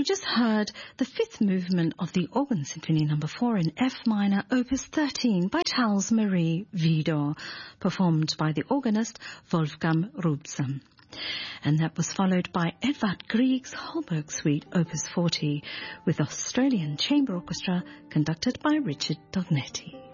just heard the fifth movement of the Organ Symphony No. 4 in F minor, Opus 13 by Charles Marie Widor, performed by the organist Wolfgang Rubsen. And that was followed by Edvard Grieg's Holberg Suite, Opus 40, with Australian Chamber Orchestra conducted by Richard Dognetti.